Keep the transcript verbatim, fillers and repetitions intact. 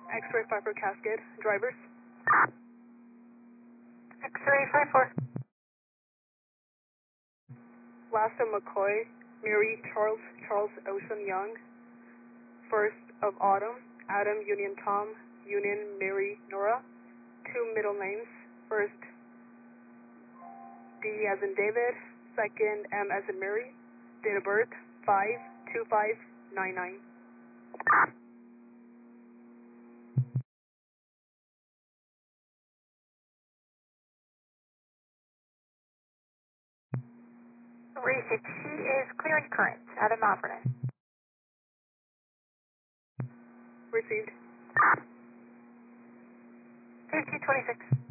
X-ray five for Cascade. Drivers? X-ray five four. Last of McCoy, Mary, Charles, Charles Ocean Young. First of Autumn, Adam, Union Tom, Union Mary, Nora. Two middle names. First, D as in David. Second, M as in Mary. Date of birth, five two five nine nine. Received. She is clearing current. Adam Alvernon. Received. fifteen twenty-six.